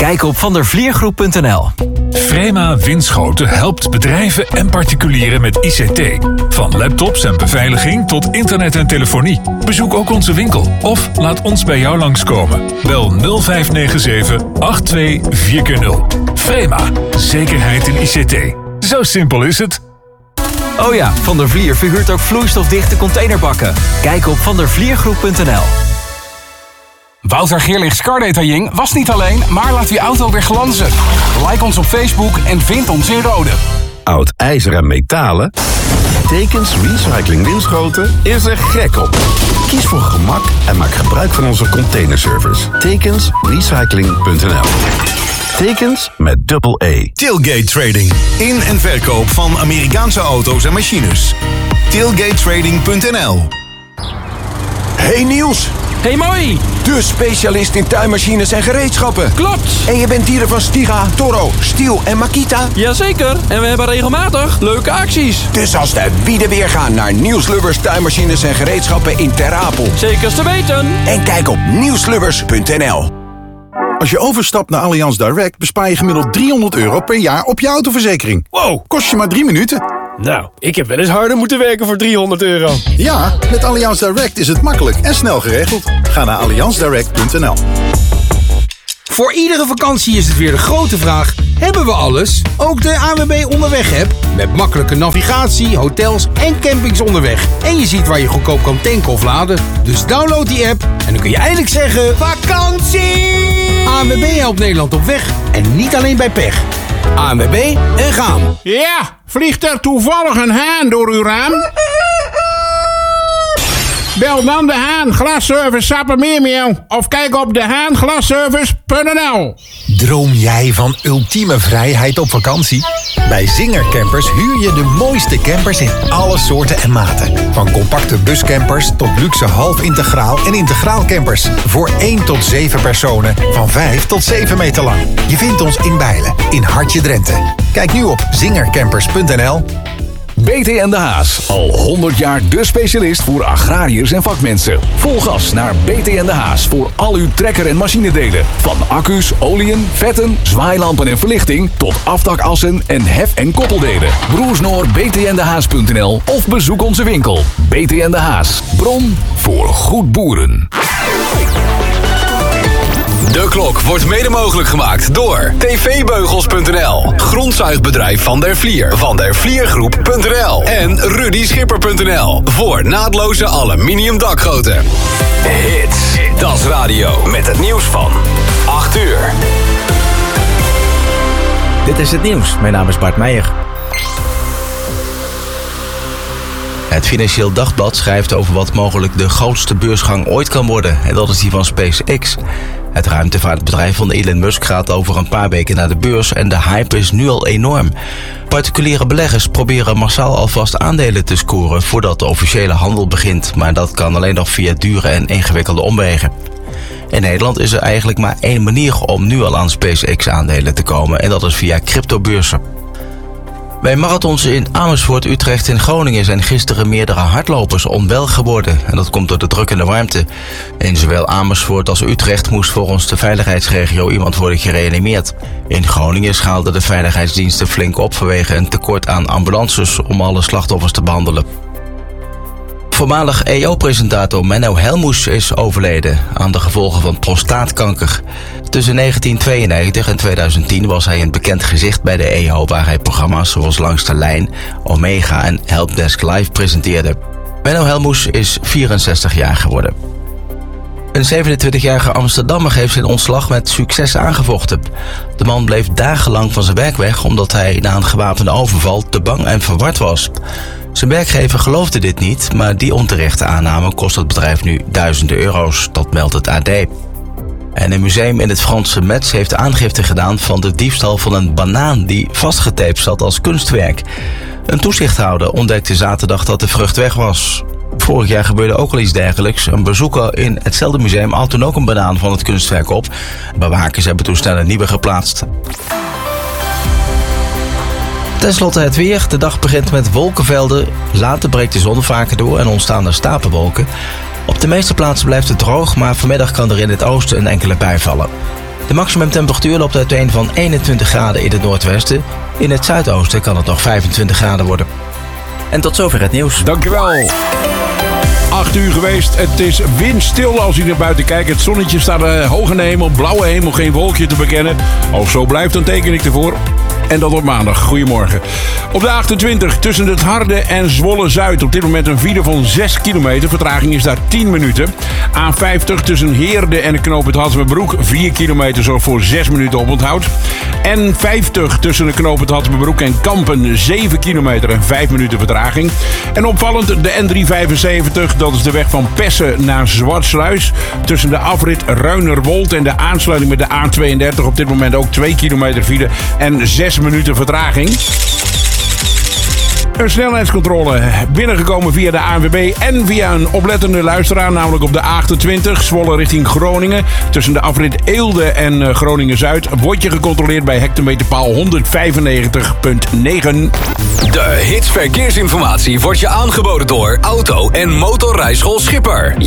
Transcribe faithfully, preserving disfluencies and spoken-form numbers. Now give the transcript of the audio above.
Kijk op vandervliergroep punt n l. Frema Winschoten helpt bedrijven en particulieren met I C T. Van laptops en beveiliging tot internet en telefonie. Bezoek ook onze winkel of laat ons bij jou langskomen. Bel nul vijf negen zeven acht twee vier keer nul. Frema, zekerheid in I C T. Zo simpel is het. Oh ja, Van der Vlier verhuurt ook vloeistofdichte containerbakken. Kijk op vandervliergroep punt n l. Wouter Geerlichs Car Detailing was niet alleen, maar laat uw auto weer glanzen. Like ons op Facebook en vind ons in Rode. Oud ijzer en metalen? Tekens Recycling Winschoten is er gek op. Kies voor gemak en maak gebruik van onze containerservice. Tekens Recycling punt n l. Tekens met dubbel E. Tailgate Trading. In- en verkoop van Amerikaanse auto's en machines. tailgate trading punt n l. Hey Niels! Hey mooi! De specialist in tuinmachines en gereedschappen. Klopt! En je bent dieren van Stiga, Toro, Stiel en Makita? Jazeker, en we hebben regelmatig leuke acties. Dus als de wieden weer gaan naar Niels Lubbers tuinmachines en gereedschappen in Ter Apel. Zeker te weten! En kijk op niels lubbers punt n l. Als je overstapt naar Allianz Direct bespaar je gemiddeld driehonderd euro per jaar op je autoverzekering. Wow, kost je maar drie minuten. Nou, ik heb wel eens harder moeten werken voor driehonderd euro. Ja, met Allianz Direct is het makkelijk en snel geregeld. Ga naar allianz direct punt n l. Voor iedere vakantie is het weer de grote vraag: hebben we alles? Ook de A N W B Onderweg-app. Met makkelijke navigatie, hotels en campings onderweg. En je ziet waar je goedkoop kan tanken of laden. Dus download die app en dan kun je eindelijk zeggen: vakantie! A N W B helpt Nederland op weg. En niet alleen bij pech. A N W B en gaan. Ja, vliegt er toevallig een haan door uw raam? Bel dan de Haan Glasservice Sappemeermeeuw of kijk op de haan glasservice punt n l. Droom jij van ultieme vrijheid op vakantie? Bij Zinger Campers huur je de mooiste campers in alle soorten en maten. Van compacte buscampers tot luxe half-integraal en integraal campers. Voor één tot zeven personen van vijf tot zeven meter lang. Je vindt ons in Bijlen, in Hartje Drenthe. Kijk nu op zinger campers punt n l. B T en de Haas, al honderd jaar de specialist voor agrariërs en vakmensen. Vol gas naar B T en de Haas voor al uw trekker- en machinedelen. Van accu's, oliën, vetten, zwaailampen en verlichting tot aftakassen en hef- en koppeldelen. Broersnoor b t n de haas punt n l of bezoek onze winkel. B T en de Haas, bron voor goed boeren. De klok wordt mede mogelijk gemaakt door t v beugels punt n l, grondzuigbedrijf Van der Vlier, van der vliergroep punt n l en rudy schipper punt n l voor naadloze aluminium dakgoten. Hits, dat is radio met het nieuws van acht uur. Dit is het nieuws. Mijn naam is Bart Meijer. Het Financieel Dagblad schrijft over wat mogelijk de grootste beursgang ooit kan worden. En dat is die van SpaceX. Het ruimtevaartbedrijf van Elon Musk gaat over een paar weken naar de beurs en de hype is nu al enorm. Particuliere beleggers proberen massaal alvast aandelen te scoren voordat de officiële handel begint. Maar dat kan alleen nog via dure en ingewikkelde omwegen. In Nederland is er eigenlijk maar één manier om nu al aan SpaceX-aandelen te komen en dat is via cryptobeurzen. Bij marathons in Amersfoort, Utrecht en Groningen zijn gisteren meerdere hardlopers onwel geworden. En dat komt door de drukkende warmte. In zowel Amersfoort als Utrecht moest volgens de veiligheidsregio iemand worden gereanimeerd. In Groningen schaalden de veiligheidsdiensten flink op vanwege een tekort aan ambulances om alle slachtoffers te behandelen. Voormalig E O-presentator Menno Helmoes is overleden aan de gevolgen van prostaatkanker. Tussen negentien tweeënnegentig en tweeduizend tien was hij een bekend gezicht bij de E O, waar hij programma's zoals Langs de Lijn, Omega en Helpdesk Live presenteerde. Menno Helmoes is vierenzestig jaar geworden. Een zevenentwintigjarige Amsterdammer heeft zijn ontslag met succes aangevochten. De man bleef dagenlang van zijn werk weg omdat hij na een gewapende overval te bang en verward was. Zijn werkgever geloofde dit niet, maar die onterechte aanname kost het bedrijf nu duizenden euro's, dat meldt het A D. En een museum in het Franse Metz heeft aangifte gedaan van de diefstal van een banaan die vastgetaped zat als kunstwerk. Een toezichthouder ontdekte zaterdag dat de vrucht weg was. Vorig jaar gebeurde ook al iets dergelijks. Een bezoeker in hetzelfde museum had toen ook een banaan van het kunstwerk op. Bewakers hebben toen snel een nieuwe geplaatst. Ten slotte het weer. De dag begint met wolkenvelden. Later breekt de zon vaker door en ontstaan er stapelwolken. Op de meeste plaatsen blijft het droog, maar vanmiddag kan er in het oosten een enkele bui vallen. De maximumtemperatuur loopt uiteen van eenentwintig graden in het noordwesten. In het zuidoosten kan het nog vijfentwintig graden worden. En tot zover het nieuws. Dankjewel. acht uur geweest. Het is windstil als u naar buiten kijkt. Het zonnetje staat uh, hoog in de hemel. Blauwe hemel, geen wolkje te bekennen. Als zo blijft, dan teken ik ervoor. En dat op maandag. Goedemorgen. Op de achtentwintig tussen het Harde en Zwolle-Zuid. Op dit moment een file van zes kilometer. Vertraging is daar tien minuten. A vijftig tussen Heerde en de knooppunt Hattemerbroek. vier kilometer zorgt voor zes minuten oponthoud. N vijftig tussen de knooppunt Hattemerbroek en Kampen. zeven kilometer en vijf minuten vertraging. En opvallend de N driehonderdvijfenzeventig. Dat is de weg van Pessen naar Zwartsluis. Tussen de afrit Ruinerwold en de aansluiting met de A tweeëndertig. Op dit moment ook twee kilometer file en zes minuten vertraging. Een snelheidscontrole binnengekomen via de A N W B en via een oplettende luisteraar, namelijk op de achtentwintig, Zwolle richting Groningen. Tussen de afrit Eelde en Groningen-Zuid word je gecontroleerd bij hectometerpaal honderdvijfennegentig komma negen. De Hits Verkeersinformatie wordt je aangeboden door Auto- en Motorrijschool Schipper.